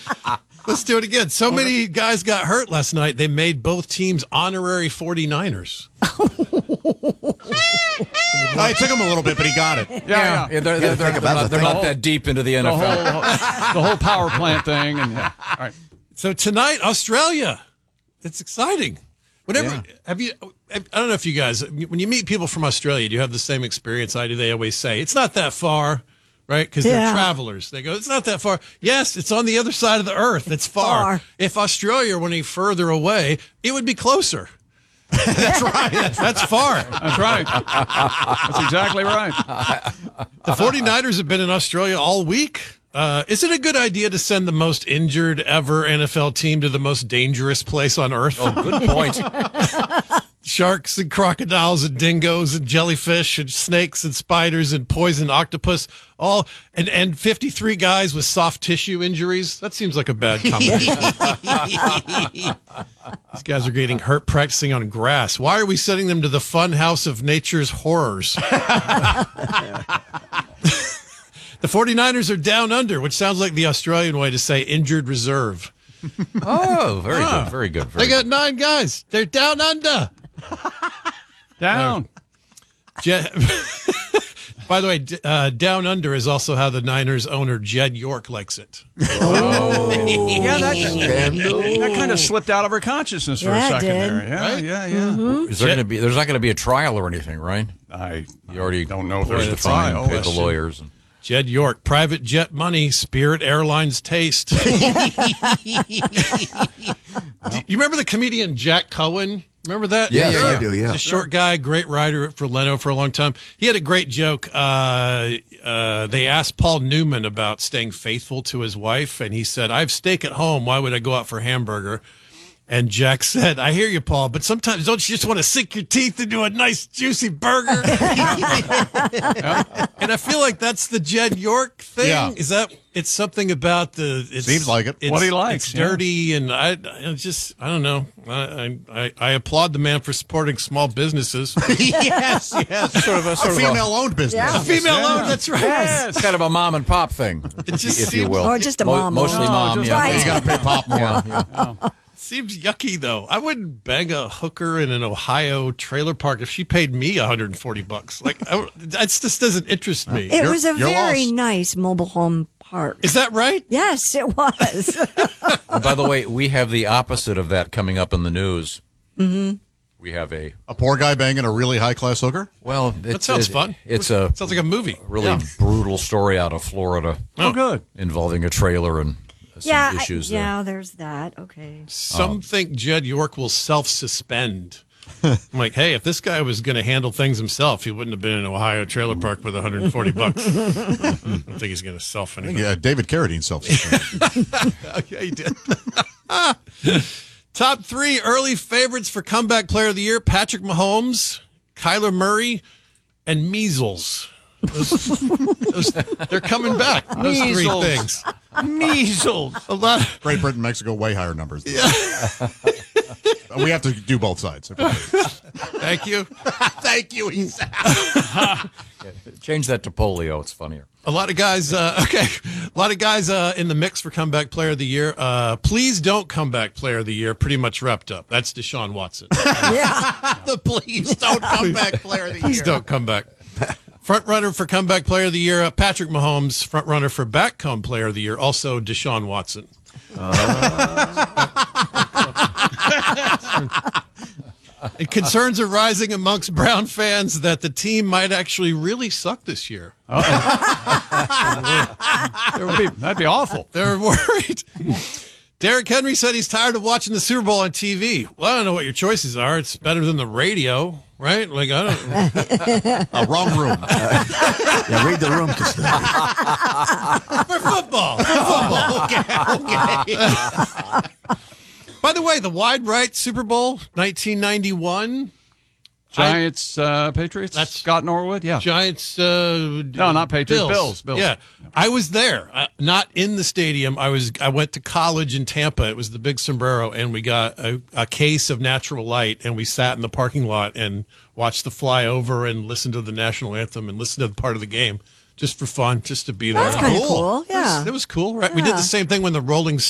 Let's do it again. So many guys got hurt last night, they made both teams honorary 49ers. It took him a little bit, but he got it. Yeah. They're not that deep into the NFL. The whole power plant thing. And all right. So tonight, Australia. It's exciting. Whatever. I don't know if you guys, when you meet people from Australia, do you have the same experience I do? They always say, it's not that far, right? Because they're travelers. They go, it's not that far. Yes, it's on the other side of the earth. It's far. If Australia were any further away, it would be closer. That's right. That's far. That's right. That's exactly right. The 49ers have been in Australia all week. Is it a good idea to send the most injured ever NFL team to the most dangerous place on earth? Oh, good point. Sharks and crocodiles and dingoes and jellyfish and snakes and spiders and poison octopus, all and 53 guys with soft tissue injuries. That seems like a bad combination. These guys are getting hurt practicing on grass. Why are we sending them to the fun house of nature's horrors? The 49ers are down under, which sounds like the Australian way to say injured reserve. Oh, very good. Very good. They got 9 guys. They're down under. Down. By the way, down under is also how the Niners owner Jed York likes it. Yeah, that kind of slipped out of her consciousness for a second there. Yeah, Right? yeah. Is there going to be? There's not going to be a trial or anything, right? You already don't know if there's a the fine, trial. pay the lawyers. And... Jed York, private jet money, Spirit Airlines taste. You remember the comedian Jack Cohen? Remember that? Yeah, I do, yeah. The short guy, great writer for Leno for a long time. He had a great joke. They asked Paul Newman about staying faithful to his wife, and he said, I have steak at home. Why would I go out for a hamburger? And Jack said, I hear you, Paul, but sometimes don't you just want to sink your teeth into a nice, juicy burger? And I feel like that's the Jed York thing. Yeah. Is that it's something about the... Seems like it. What he likes, It's dirty, and I don't know. I applaud the man for supporting small businesses. yes. Sort of a female-owned business. A female-owned, that's right. It's kind of a mom and pop thing, It just if you seems- will. Or just a mom. Mostly mom. just Yeah. right. You got to pay pop more. Yeah. Seems yucky, though. I wouldn't bang a hooker in an Ohio trailer park if she paid me $140. Like, that just doesn't interest me. It was a you're very lost. nice mobile home park. Is that right? Yes, it was. And by the way, we have the opposite of that coming up in the news. Mm-hmm. We have a poor guy banging a really high-class hooker? That sounds fun. It's Sounds like a movie. really brutal story out of Florida Oh, good. involving a trailer and some issues there. Yeah, there's that. Okay. Some think Jed York will self-suspend. I'm like, hey, if this guy was going to handle things himself, he wouldn't have been in an Ohio trailer park with $140. I don't think he's going to self anything. Yeah, David Carradine self-suspended. Oh, yeah, he did. Top 3 early favorites for comeback player of the year: Patrick Mahomes, Kyler Murray, and measles. They're coming back. Those Measles. 3 things. Measles. A lot. Great Britain, Mexico, way higher numbers. Yeah. We have to do both sides. Thank you. Thank you, Change that to polio. It's funnier. A lot of guys. Okay, a lot of guys in the mix for comeback player of the year. Please don't comeback player of the year. Pretty much wrapped up. That's Deshaun Watson. Yeah. The please don't come back player of the Please year. don't come back. Front runner for comeback player of the year, Patrick Mahomes. Front runner for back come player of the year, also Deshaun Watson. And concerns are rising amongst Brown fans that the team might actually really suck this year. That'd be awful. They're worried. Derrick Henry said he's tired of watching the Super Bowl on TV. Well, I don't know what your choices are. It's better than the radio, right? Like, I don't Wrong room. Yeah, read the room, Costello. For football. Okay. By the way, the wide right Super Bowl, 1991. Giants, Patriots. That's- Scott Norwood. Yeah. Giants. No, not Patriots. Bills. Yeah, I was there, not in the stadium. I went to college in Tampa. It was the Big Sombrero, and we got a case of natural light, and we sat in the parking lot and watched the flyover and listened to the national anthem and listened to the part of the game, just for fun, just to be there. That's kind of cool. Yeah. It was cool, right? We did Yeah. the same thing when the Rolling